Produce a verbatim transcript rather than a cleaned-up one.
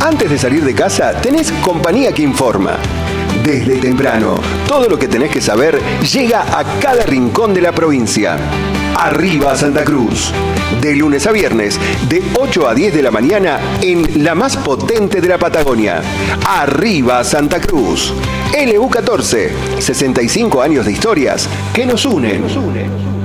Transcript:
Antes de salir de casa, tenés Compañía que Informa. Desde temprano, todo lo que tenés que saber llega a cada rincón de la provincia. Arriba Santa Cruz. De lunes a viernes, de ocho a diez de la mañana, en la más potente de la Patagonia. Arriba Santa Cruz. L U catorce, sesenta y cinco años de historias que nos unen.